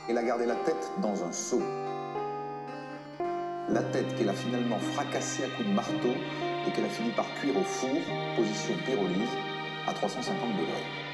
Elle a gardé la tête dans un seau. La tête qu'elle a finalement fracassée à coups de marteau et qu'elle a fini par cuire au four, position pyrolyse, à 350 degrés.